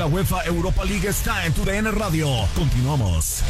La UEFA Europa League está en TUDN Radio. Continuamos.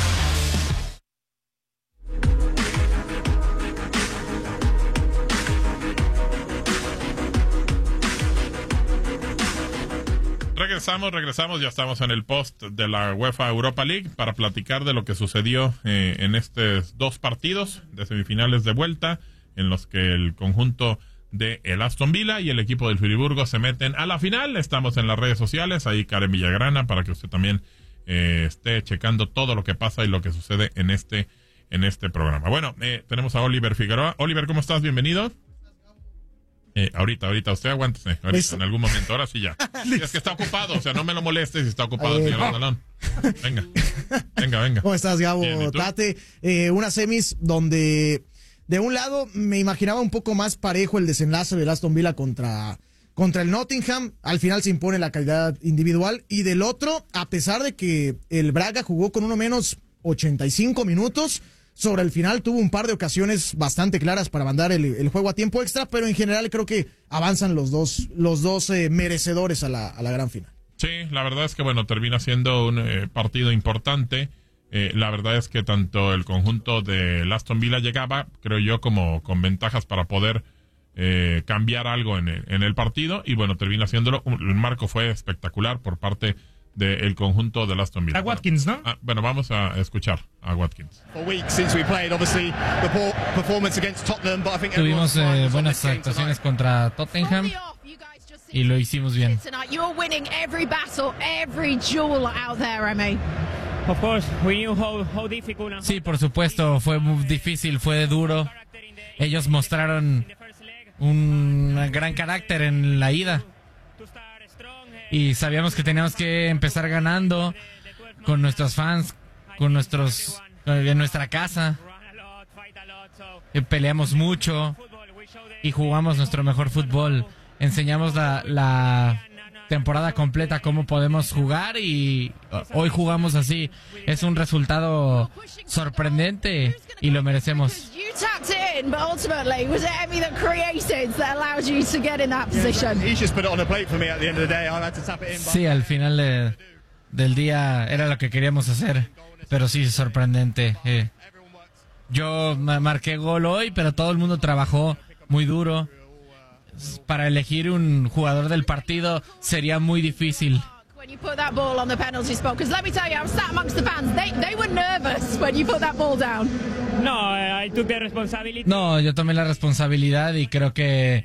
Regresamos, ya estamos en el post de la UEFA Europa League para platicar de lo que sucedió en estos dos partidos de semifinales de vuelta, en los que el conjunto de el Aston Villa y el equipo del Friburgo se meten a la final. Estamos en las redes sociales, ahí Karen Villagrana, para que usted también esté checando todo lo que pasa y lo que sucede en este programa. Bueno, tenemos a Oliver Figueroa. Oliver, ¿cómo estás? Bienvenido. Ahorita, usted aguántese, en algún momento, ahora sí ya. Es que está ocupado, o sea, no me lo molestes si está ocupado el señor Randalón. Venga. ¿Cómo estás, Gabo? Bien, Tate, unas semis donde, de un lado, me imaginaba un poco más parejo el desenlace del Aston Villa contra el Nottingham. Al final se impone la calidad individual. Y del otro, a pesar de que el Braga jugó con uno menos 85 minutos, sobre el final tuvo un par de ocasiones bastante claras para mandar el juego a tiempo extra, pero en general creo que avanzan los dos merecedores a la gran final. Sí, la verdad es que bueno, termina siendo un partido importante. La verdad es que tanto el conjunto de Aston Villa llegaba, creo yo, como con ventajas para poder cambiar algo en el partido, y bueno, termina haciéndolo. El marco fue espectacular por parte del conjunto de Aston Villa. A Watkins, ¿no? Bueno, vamos a escuchar a Watkins. Tuvimos buenas actuaciones contra Tottenham y lo hicimos bien. Sí, por supuesto, fue muy difícil, fue duro. Ellos mostraron un gran carácter en la ida. Y sabíamos que teníamos que empezar ganando con nuestros fans, en nuestra casa. Peleamos mucho y jugamos nuestro mejor fútbol. Enseñamos la temporada completa cómo podemos jugar y hoy jugamos así. Es un resultado sorprendente y lo merecemos. Sí, al final del día era lo que queríamos hacer, pero sí, sorprendente. Yo marqué gol hoy, pero todo el mundo trabajó muy duro. Para elegir un jugador del partido sería muy difícil. No, yo tomé la responsabilidad y creo que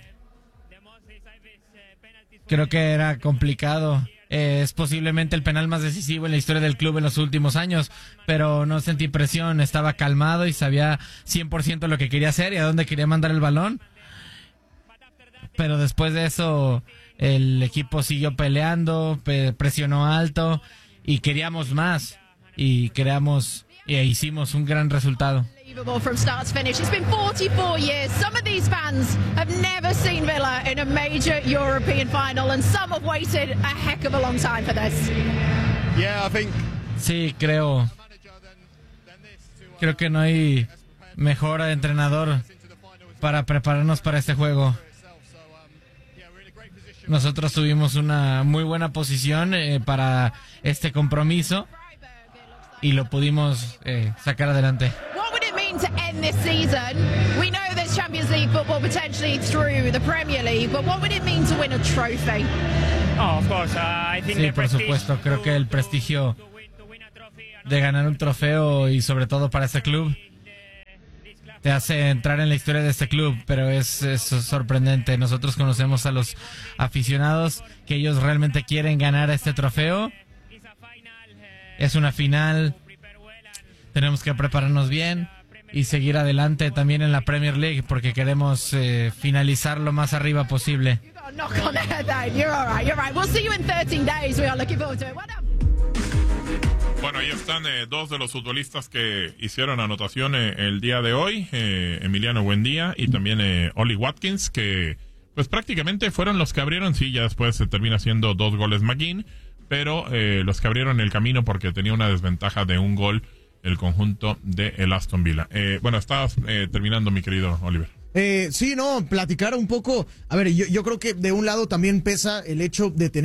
era complicado. Es posiblemente el penal más decisivo en la historia del club en los últimos años, pero no sentí presión, estaba calmado y sabía 100% lo que quería hacer y a dónde quería mandar el balón. Pero después de eso, el equipo siguió peleando, presionó alto y queríamos más. Y hicimos un gran resultado. From start to finish. It's been 44 years. Some of these fans have never seen Villa in a major European final, and some have waited a heck of a long time for this. Yeah, I think. Sí, creo que no hay mejor entrenador para prepararnos para este juego. Nosotros tuvimos una muy buena posición para este compromiso y lo pudimos sacar adelante. What would it mean to end this season? We know there's Champions League football potentially through the Premier League, but what would it mean to win a trophy? Oh, of course. I think sí, por supuesto. Creo que el prestigio de ganar un trofeo y sobre todo para este club te hace entrar en la historia de este club, pero es sorprendente. Nosotros conocemos a los aficionados que ellos realmente quieren ganar este trofeo. Es una final, tenemos que prepararnos bien y seguir adelante también en la Premier League porque queremos finalizar lo más arriba posible. Bueno, ahí están dos de los futbolistas que hicieron anotación el día de hoy, Emiliano Buendía y también Oli Watkins, que pues prácticamente fueron los que abrieron, sí, ya después se termina haciendo 2 goles McGinn, pero los que abrieron el camino porque tenía una desventaja de 1 gol el conjunto de el Aston Villa. Bueno, estabas terminando, mi querido Oliver. Sí, no, platicar un poco. A ver, yo creo que de un lado también pesa el hecho de tener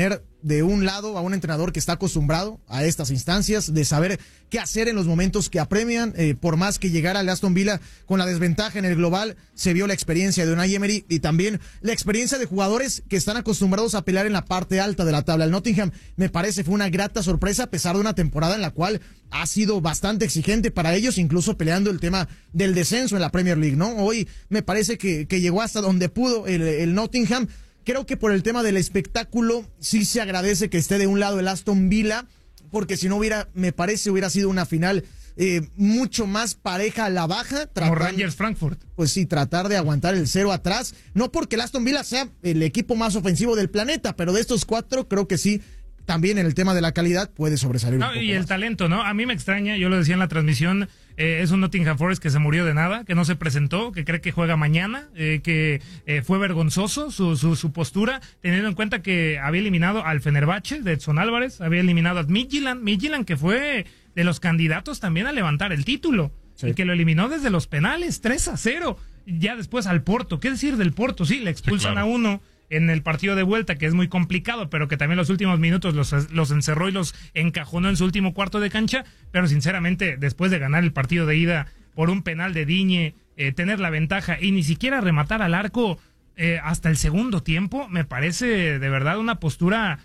de un lado a un entrenador que está acostumbrado a estas instancias, de saber qué hacer en los momentos que apremian. Por más que llegara el Aston Villa con la desventaja en el global, se vio la experiencia de Unai Emery y también la experiencia de jugadores que están acostumbrados a pelear en la parte alta de la tabla. El Nottingham, me parece, fue una grata sorpresa a pesar de una temporada en la cual ha sido bastante exigente para ellos, incluso peleando el tema del descenso en la Premier League, ¿no? Hoy me parece que llegó hasta donde pudo el Nottingham. Creo que por el tema del espectáculo sí se agradece que esté de un lado el Aston Villa, porque si no hubiera sido una final mucho más pareja a la baja. Como Rangers Frankfurt. Pues sí, tratar de aguantar el 0 atrás. No porque el Aston Villa sea el equipo más ofensivo del planeta, pero de estos 4 creo que sí. También en el tema de la calidad puede sobresalir un poco y el más. Talento, ¿no? A mí me extraña, yo lo decía en la transmisión, es un Nottingham Forest que se murió de nada, que no se presentó, que cree que juega mañana, que fue vergonzoso su postura, teniendo en cuenta que había eliminado al Fenerbahce de Edson Álvarez, había eliminado a Midtjylland, que fue de los candidatos también a levantar el título, y que lo eliminó desde los penales, 3-0, ya después al Porto. ¿Qué decir del Porto? Sí, le expulsan a uno en el partido de vuelta, que es muy complicado, pero que también los últimos minutos los encerró y los encajonó en su último cuarto de cancha, pero sinceramente, después de ganar el partido de ida por un penal de Digne, tener la ventaja y ni siquiera rematar al arco hasta el segundo tiempo, me parece de verdad una postura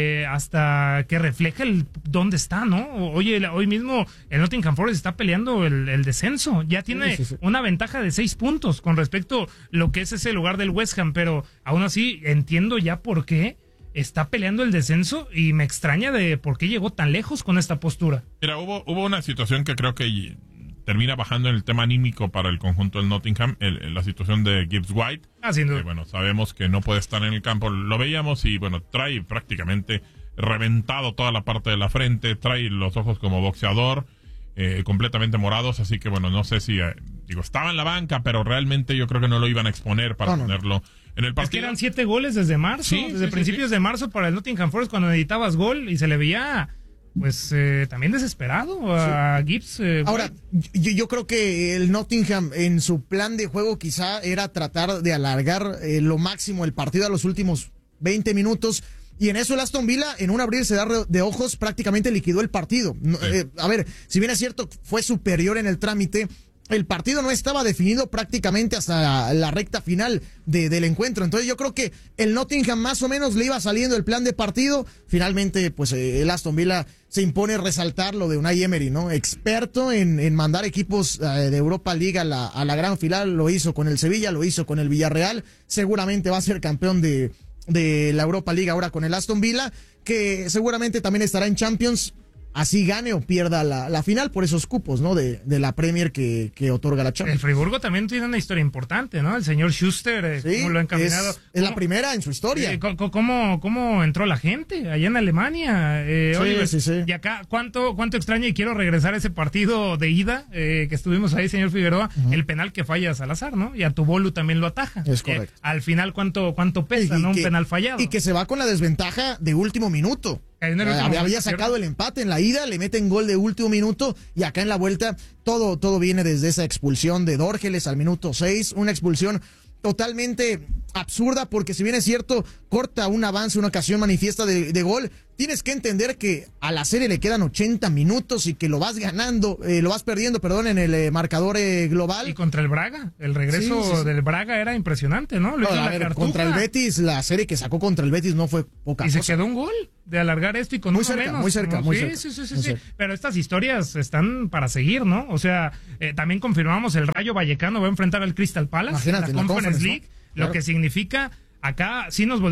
hasta que refleja dónde está, ¿no? Hoy mismo el Nottingham Forest está peleando el descenso, ya tiene una ventaja de 6 puntos con respecto a lo que es ese lugar del West Ham, pero aún así entiendo ya por qué está peleando el descenso y me extraña de por qué llegó tan lejos con esta postura. Mira, hubo una situación que creo que termina bajando en el tema anímico para el conjunto del Nottingham, la situación de Gibbs White. Sin duda. Bueno, sabemos que no puede estar en el campo, lo veíamos y bueno, trae prácticamente reventado toda la parte de la frente, trae los ojos como boxeador, completamente morados, así que bueno, no sé si, estaba en la banca, pero realmente yo creo que no lo iban a exponer para ponerlo en el partido. Es que eran 7 goles desde marzo, desde principios de marzo para el Nottingham Forest, cuando necesitabas gol y se le veía pues también desesperado a Gibbs. Ahora, yo creo que el Nottingham en su plan de juego quizá era tratar de alargar lo máximo el partido a los últimos 20 minutos. Y en eso el Aston Villa, en un abrir y cerrar de ojos, prácticamente liquidó el partido. A ver, si bien es cierto, fue superior en el trámite, el partido no estaba definido prácticamente hasta la recta final del encuentro. Entonces yo creo que el Nottingham más o menos le iba saliendo el plan de partido. Finalmente, pues el Aston Villa se impone resaltar lo de Unai Emery, ¿no? Experto en mandar equipos de Europa League a la gran final. Lo hizo con el Sevilla, lo hizo con el Villarreal. Seguramente va a ser campeón de la Europa League ahora con el Aston Villa, que seguramente también estará en Champions, así gane o pierda la final por esos cupos, ¿no? De la Premier que otorga la Champions. El Friburgo también tiene una historia importante, ¿no? El señor Schuster, sí, cómo lo ha encaminado. Es la primera en su historia. ¿Cómo entró la gente allá en Alemania? Sí. Y acá, ¿cuánto extraña? Y quiero regresar a ese partido de ida que estuvimos ahí, señor Figueroa, el penal que falla a Salazar, ¿no? Y a Tubolu también lo ataja. Es correcto. Al final, ¿cuánto pesa, no? Un penal fallado. Y que se va con la desventaja de último minuto. Había sacado el empate en la ida, le meten gol de último minuto y acá en la vuelta todo viene desde esa expulsión de Dorgeles al minuto 6, una expulsión totalmente absurda porque si bien es cierto, corta un avance, una ocasión manifiesta de gol, tienes que entender que a la serie le quedan 80 minutos y que lo vas perdiendo, en el marcador global. Y contra el Braga, el regreso del Braga era impresionante, ¿no? Contra el Betis, la serie que sacó contra el Betis no fue poca cosa. Y se quedó un gol de alargar esto y con muy uno cerca, menos. Muy cerca. Sí. Pero estas historias están para seguir, ¿no? O sea, también confirmamos el Rayo Vallecano va a enfrentar al Crystal Palace en la Conference League, ¿no? Claro. Lo que significa, acá sí nos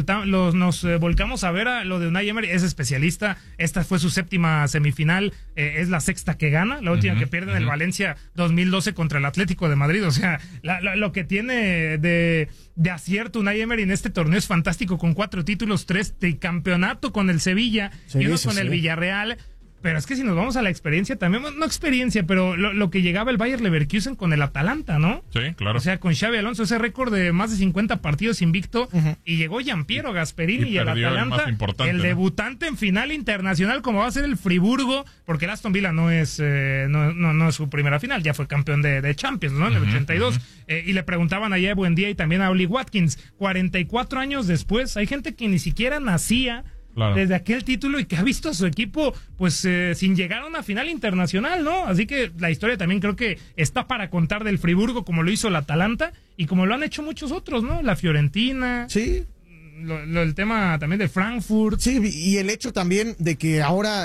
volcamos a ver a lo de Unai Emery, es especialista, esta fue su 7ª semifinal, es la 6ª que gana, la última que pierde en el Valencia 2012 contra el Atlético de Madrid, o sea, lo que tiene de acierto Unai Emery en este torneo es fantástico, con 4 títulos, 3 de campeonato con el Sevilla y uno con el Villarreal. Pero es que si nos vamos a la experiencia también, no experiencia, pero lo que llegaba el Bayer Leverkusen con el Atalanta, ¿no? Sí, claro. O sea, con Xabi Alonso, ese récord de más de 50 partidos invicto, y llegó Gianpiero Gasperini y el Atalanta, el debutante en final internacional, como va a ser el Friburgo, porque el Aston Villa no es su primera final, ya fue campeón de Champions, ¿no? En el 82. Y le preguntaban allá a Buendía y también a Oli Watkins, 44 años después, hay gente que ni siquiera nacía desde aquel título y que ha visto a su equipo pues sin llegar a una final internacional, ¿no? Así que la historia también creo que está para contar del Friburgo, como lo hizo el Atalanta y como lo han hecho muchos otros, ¿no? La Fiorentina. Sí. El tema también de Frankfurt. Sí, y el hecho también de que ahora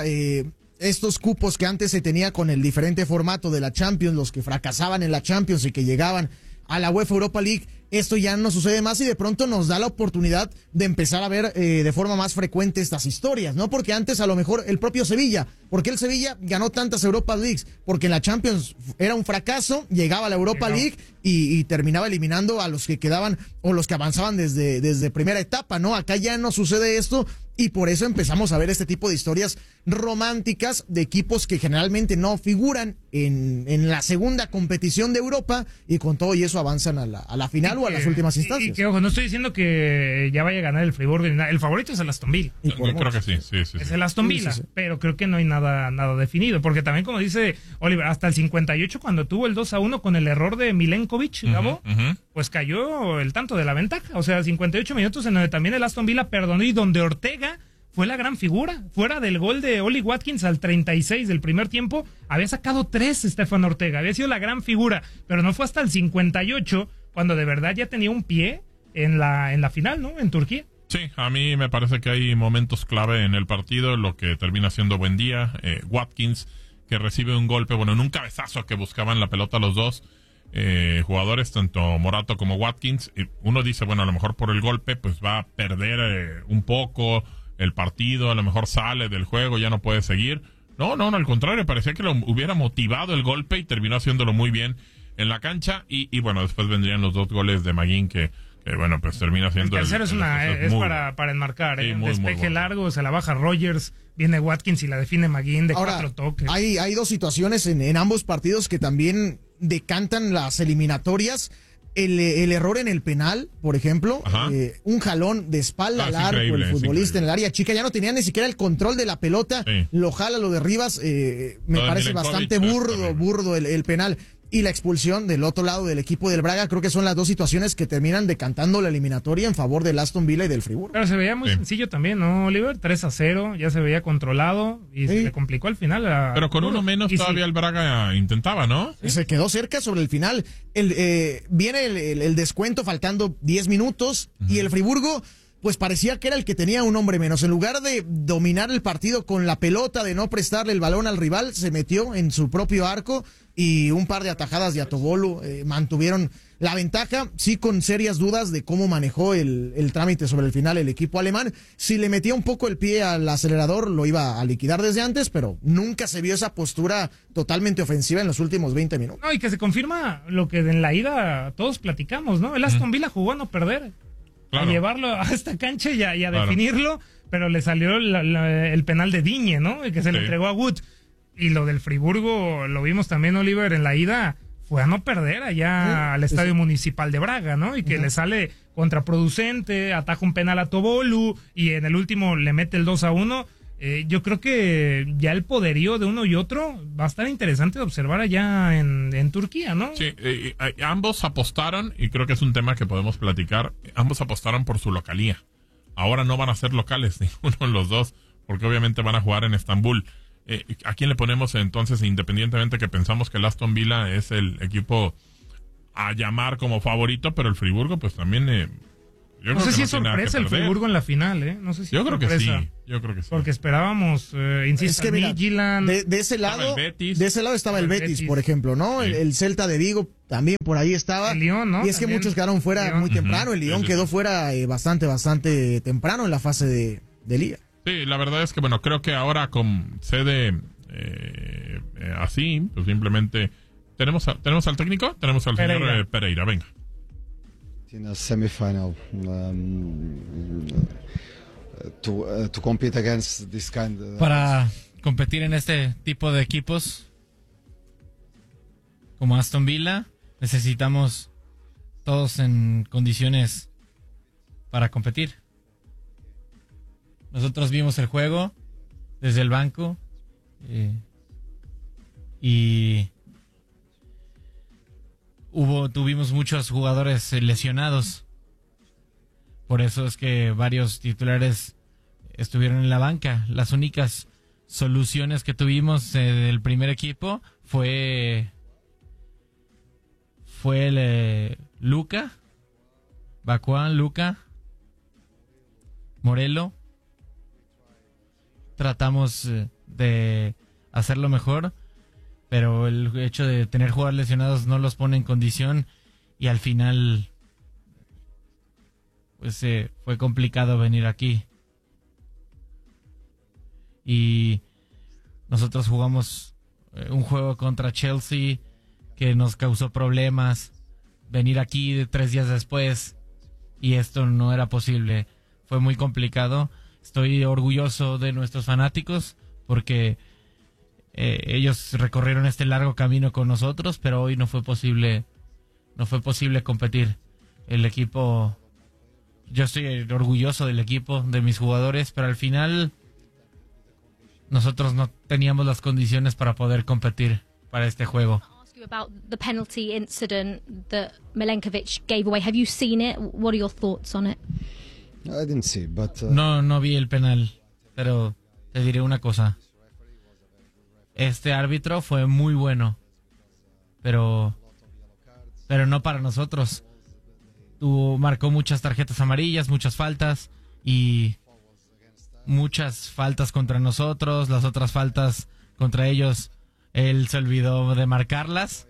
estos cupos que antes se tenía con el diferente formato de la Champions, los que fracasaban en la Champions y que llegaban a la UEFA Europa League, esto ya no sucede más y de pronto nos da la oportunidad de empezar a ver de forma más frecuente estas historias, ¿no? Porque antes a lo mejor el propio Sevilla, ¿por qué el Sevilla ganó tantas Europa Leagues? Porque en la Champions era un fracaso, llegaba a la Europa League y terminaba eliminando a los que quedaban o los que avanzaban desde primera etapa, ¿no? Acá ya no sucede esto y por eso empezamos a ver este tipo de historias románticas de equipos que generalmente no figuran en la segunda competición de Europa y con todo y eso avanzan a la final o a las últimas instancias. Y que, ojo, no estoy diciendo que ya vaya a ganar el Friburgo. El favorito es el Aston Villa. Creo que sí. Es el Aston Villa, pero creo que no hay nada definido. Porque también, como dice Oliver, hasta el 58, cuando tuvo el 2-1 con el error de Milenkovic, Gabo, pues cayó el tanto de la ventaja. O sea, 58 minutos en donde también el Aston Villa perdonó y donde Ortega fue la gran figura. Fuera del gol de Oli Watkins al 36 del primer tiempo, había sacado 3 Stefan Ortega. Había sido la gran figura, pero no fue hasta el 58 cuando de verdad ya tenía un pie en la final, ¿no? En Turquía. Sí, a mí me parece que hay momentos clave en el partido, lo que termina siendo buen día. Watkins, que recibe un golpe, en un cabezazo que buscaban la pelota los dos jugadores, tanto Morato como Watkins. Uno dice, a lo mejor por el golpe, pues va a perder un poco el partido, a lo mejor sale del juego, ya no puede seguir. No, al contrario, parecía que lo hubiera motivado el golpe y terminó haciéndolo muy bien en la cancha. Y después vendrían los 2 goles de Maguín que pues termina siendo... El tercero es para enmarcar, sí, un muy despeje bueno. Largo, se la baja Rogers, viene Watkins y la define Maguín de Ahora, 4 toques. Hay 2 situaciones en ambos partidos que también decantan las eliminatorias. El error en el penal, por ejemplo, un jalón de espalda al arco, el futbolista en el área chica, ya no tenía ni siquiera el control de la pelota, lo jala, lo derribas, me parece bastante burdo el penal. Y la expulsión del otro lado del equipo del Braga, creo que son las 2 situaciones que terminan decantando la eliminatoria en favor del Aston Villa y del Friburgo. Pero se veía muy sencillo también, ¿no, Oliver? 3-0, ya se veía controlado y se le complicó al final. Pero con uno menos todavía el Braga intentaba, ¿no? ¿Sí? Se quedó cerca sobre el final. Viene el descuento faltando 10 minutos y el Friburgo pues parecía que era el que tenía un hombre menos. En lugar de dominar el partido con la pelota, de no prestarle el balón al rival, se metió en su propio arco y un par de atajadas de Atobolu mantuvieron la ventaja, sí con serias dudas de cómo manejó el trámite sobre el final el equipo alemán. Si le metía un poco el pie al acelerador, lo iba a liquidar desde antes, pero nunca se vio esa postura totalmente ofensiva en los últimos 20 minutos. No, y que se confirma lo que en la ida todos platicamos, ¿no? El Aston Villa jugó a no perder. Claro. A llevarlo a esta cancha y a definirlo, pero le salió el penal de Digne, ¿no? El que se le entregó a Wood. Y lo del Friburgo, lo vimos también, Oliver, en la ida, fue a no perder allá al Estadio Municipal de Braga, ¿no? Y que le sale contraproducente, ataja un penal a Tobolu y en el último le mete el 2-1. Yo creo que ya el poderío de uno y otro va a estar interesante de observar allá en Turquía, ¿no? Sí, ambos apostaron, y creo que es un tema que podemos platicar, ambos apostaron por su localía. Ahora no van a ser locales, ninguno de los dos, porque obviamente van a jugar en Estambul. ¿A quién le ponemos entonces, independientemente que pensamos que el Aston Villa es el equipo a llamar como favorito, pero el Friburgo pues también... no sé si es sorpresa el Friburgo en la final, ¿eh? No sé si yo creo que sí. Porque esperábamos, insisto, es que mira, Midtjylland. de ese lado estaba el Betis, por ejemplo, ¿no? Sí. El Celta de Vigo también por ahí estaba. El Lyon, ¿no? Y es que también. muchos quedaron fuera muy temprano. El Lyon quedó fuera bastante temprano en la fase de liga. Sí, la verdad es que, creo que ahora con sede así, pues simplemente... ¿Tenemos al técnico? Tenemos al señor Pereira, venga. In a semi-final to compete against this kind of... Para competir en este tipo de equipos como Aston Villa, necesitamos todos en condiciones para competir. Nosotros vimos el juego desde el banco y tuvimos muchos jugadores lesionados. Por eso es que varios titulares estuvieron en la banca. Las únicas soluciones que tuvimos del primer equipo fue el Luka, Bacuán, Luka, Morelo. Tratamos de hacerlo mejor, pero el hecho de tener jugadores lesionados no los pone en condición y al final pues fue complicado venir aquí. Y nosotros jugamos un juego contra Chelsea que nos causó problemas. Venir aquí 3 días después y esto no era posible. Fue muy complicado. Estoy orgulloso de nuestros fanáticos porque ellos recorrieron este largo camino con nosotros, pero hoy no fue posible competir. El equipo, yo estoy orgulloso del equipo, de mis jugadores, pero al final nosotros no teníamos las condiciones para poder competir para este juego. About the penalty incident that Milenkovic gave away. Have you seen it? What are your thoughts on it? I didn't see, but No vi el penal, pero te diré una cosa. Este árbitro fue muy bueno, pero no para nosotros. Marcó muchas tarjetas amarillas, muchas faltas y muchas faltas contra nosotros, las otras faltas contra ellos. Él se olvidó de marcarlas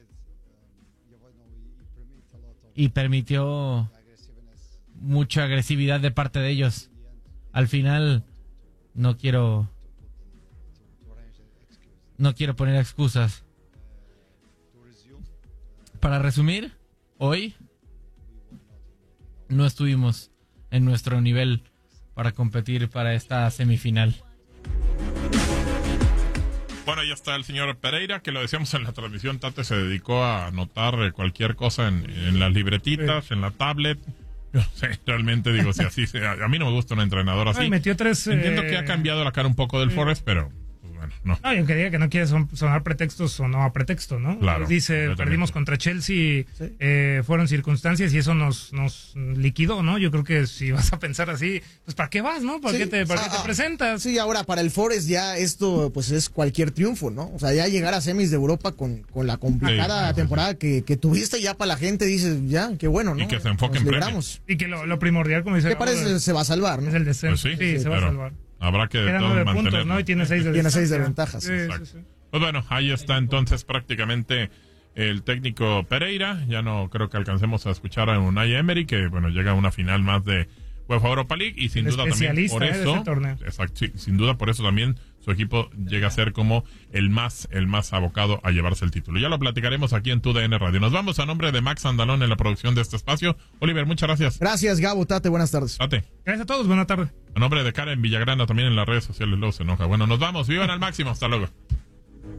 y permitió mucha agresividad de parte de ellos. Al final no quiero poner excusas. Para resumir, hoy no estuvimos en nuestro nivel para competir para esta semifinal. Bueno, ya está el señor Pereira, que lo decíamos en la transmisión. Tate se dedicó a anotar cualquier cosa en las libretitas, en la tablet. Yo no sé, realmente digo, si así a mí no me gusta un entrenador así. Ay, metió 3. Entiendo que ha cambiado la cara un poco del Forest, pero pues bueno, no. No, y aunque diga que no quiere sonar pretextos o no a pretexto, ¿no? Claro. Dice, perdimos contra Chelsea, fueron circunstancias y eso nos liquidó, ¿no? Yo creo que si vas a pensar así, pues ¿para qué vas, no? ¿Para qué te presentas? Sí, ahora para el Forest ya esto pues es cualquier triunfo, ¿no? O sea, ya llegar a semis de Europa con la complicada temporada que tuviste, ya para la gente dices, ya, qué bueno, ¿no? Y que se enfoque en premios. Y que lo primordial, como dice... ¿Qué parece? Se va a salvar, ¿no? Es el descenso. Pues sí, se va a salvar. Habrá que Quedan 9 puntos, ¿no? Y tiene 6 de ventajas. Sí. Pues bueno, ahí está entonces prácticamente el técnico Pereira. Ya no creo que alcancemos a escuchar a Unai Emery, que bueno, llega a una final más de UEFA Europa League y sin duda también por eso, exacto, sí, sin duda por eso también su equipo llega a ser como el más abocado a llevarse el título. Ya lo platicaremos aquí en TUDN Radio. Nos vamos a nombre de Max Andalón en la producción de este espacio. Oliver, muchas gracias. Gracias, Gabo, Tate, buenas tardes. Tate. Gracias a todos, buena tarde. A nombre de Karen Villagrana también en las redes sociales, luego se enoja. Bueno, nos vamos, vivan al máximo, hasta luego.